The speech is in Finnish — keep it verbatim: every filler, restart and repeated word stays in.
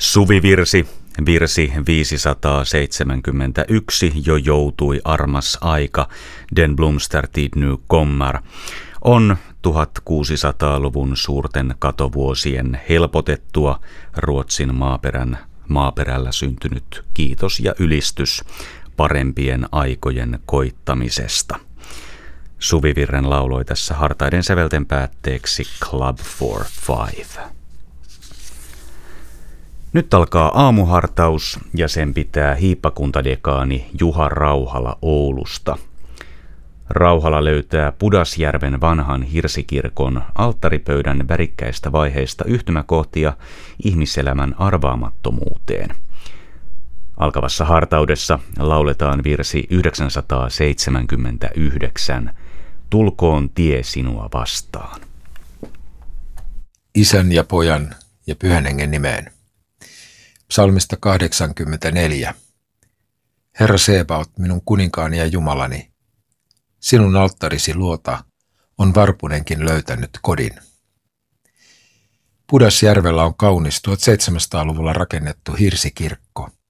Suvivirsi, virsi viisisataaseitsemänkymmentäyksi, jo joutui armas aika, den blomster tid nu kommer, on tuhatkuusisataaluvun suurten katovuosien helpotettua Ruotsin maaperän, maaperällä syntynyt kiitos ja ylistys parempien aikojen koittamisesta. Suvivirren lauloi tässä hartaiden sävelten päätteeksi Club for Five. Nyt alkaa aamuhartaus ja sen pitää hiippakuntadekaani Juha Rauhala Oulusta. Rauhala löytää Pudasjärven vanhan hirsikirkon alttaripöydän värikkäistä vaiheista yhtymäkohtia ihmiselämän arvaamattomuuteen. Alkavassa hartaudessa lauletaan virsi yhdeksänsataaseitsemänkymmentäyhdeksän. Tulkoon tie sinua vastaan. Isän ja pojan ja pyhän hengen nimeen. Psalmista kahdeksankymmentäneljä. Herra Sebaot, minun kuninkaani ja Jumalani, sinun alttarisi luota on varpunenkin löytänyt kodin. Pudasjärvellä on kaunis tuhatseitsemänsataaluvulla rakennettu hirsikirkko.